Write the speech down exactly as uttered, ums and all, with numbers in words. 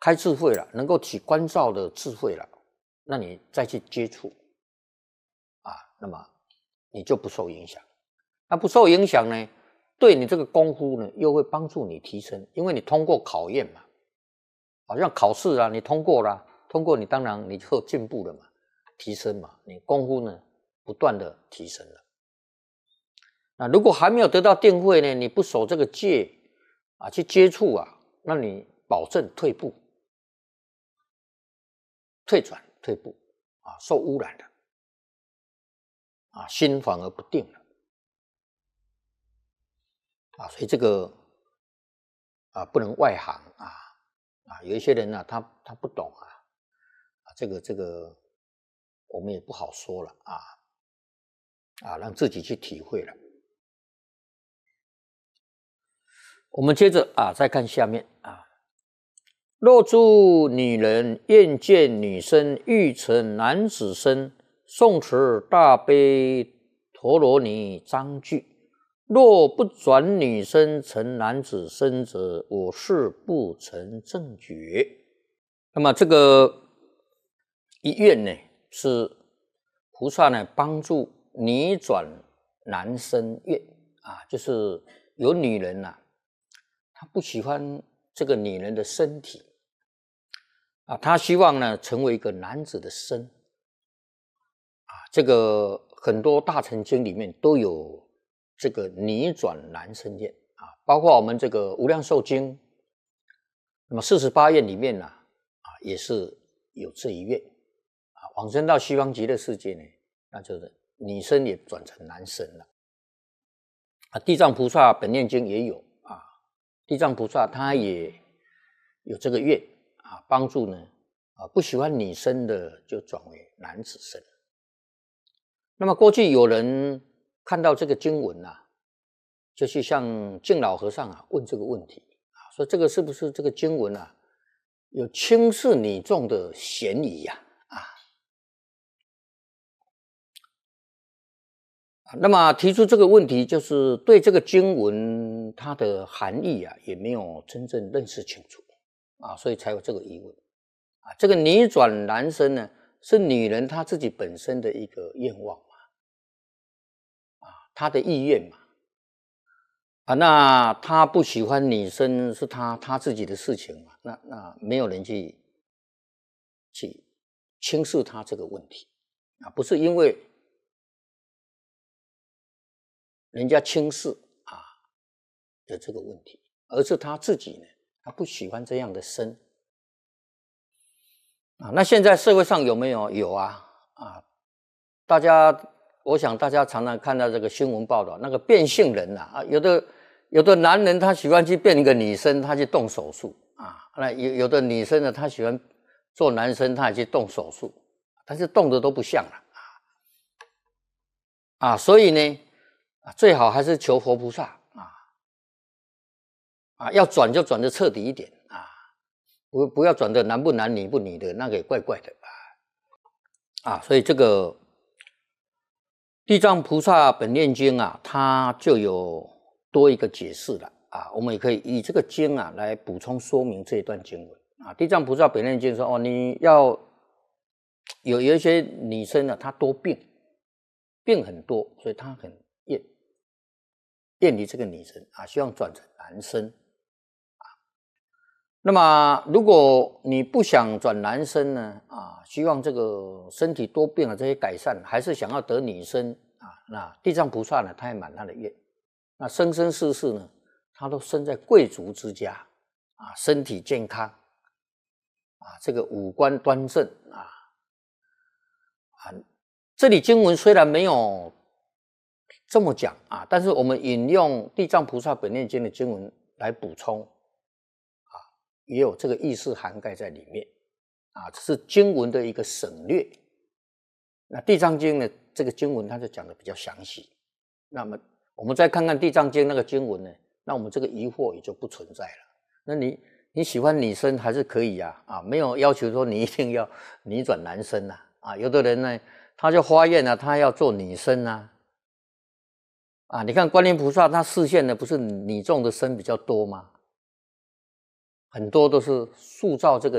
开智慧了，能够起观照的智慧了，那你再去接触啊，那么你就不受影响。那不受影响呢，对你这个功夫呢，又会帮助你提升，因为你通过考验嘛，好像考试啊，你通过了，通过你当然你就进步了嘛，提升嘛，你功夫呢不断的提升了。那如果还没有得到定慧呢，你不守这个戒啊，去接触啊，那你保证退步、退转、退步啊，受污染了啊，心反而不定了啊，所以这个啊不能外行啊啊，有一些人呢、啊，他他不懂啊啊，这个这个我们也不好说了啊啊，让自己去体会了。我们接着啊，再看下面啊。若诸女人厌见女身，欲成男子身，诵持大悲陀罗尼章句。若不转女身成男子身者，我是不成正觉。那么这个一愿呢，是菩萨呢帮助女转男身愿啊，就是有女人呐、啊。他不喜欢这个女人的身体啊，他希望呢成为一个男子的身啊。这个很多大乘经里面都有这个女转男身愿啊，包括我们这个无量寿经，那么四十八愿里面呢啊也是有这一愿啊，往生到西方极乐世界呢，那就是女身也转成男身了啊。地藏菩萨本愿经也有。地藏菩萨他也有这个愿啊，帮助呢啊不喜欢女身的就转为男子身。那么过去有人看到这个经文啊，就去向净老和尚啊问这个问题啊，说这个是不是这个经文啊有轻视女众的嫌疑呀？啊，那么提出这个问题，就是对这个经文它的含义啊，也没有真正认识清楚啊，所以才有这个疑问啊。这个女转男身呢，是女人她自己本身的一个愿望嘛，啊，她的意愿嘛，啊，那她不喜欢女生是她她自己的事情嘛，那那没有人去去轻视她这个问题啊，不是因为人家轻视啊的这个问题，而是他自己呢，他不喜欢这样的身啊。那现在社会上有没有？有啊啊！大家，我想大家常常看到这个新闻报道，那个变性人呐啊，有的有的男人他喜欢去变一个女生，他去动手术啊。那有有的女生呢，她喜欢做男生，她也去动手术，但是动的都不像了啊啊！所以呢。最好还是求佛菩萨啊啊，要转就转得彻底一点啊，不不要转得男不男女不女的，那个也怪怪的啊啊，所以这个地藏菩萨本愿经啊，它就有多一个解释了啊，我们也可以以这个经啊来补充说明这一段经文啊。地藏菩萨本愿经说哦，你要有有一些女生呢，她多病，病很多，所以她很厌。厌离这个女生啊，希望转成男生啊。那么，如果你不想转男生呢啊，希望这个身体多病啊这些改善，还是想要得女生啊，那地藏菩萨呢，他也满他的愿。那生生世世呢，他都生在贵族之家啊，身体健康啊，这个五官端正啊啊。这里经文虽然没有这么讲啊，但是我们引用地藏菩萨本愿经的经文来补充啊，也有这个意思涵盖在里面啊，这是经文的一个省略。那地藏经呢，这个经文它就讲的比较详细。那么我们再看看地藏经那个经文呢，那我们这个疑惑也就不存在了。那你你喜欢女生还是可以啊，啊，没有要求说你一定要女转男生啊，啊，有的人呢他就发愿啊，他要做女生啊。啊，你看观音菩萨他示现的不是女众的身比较多吗？很多都是塑造这个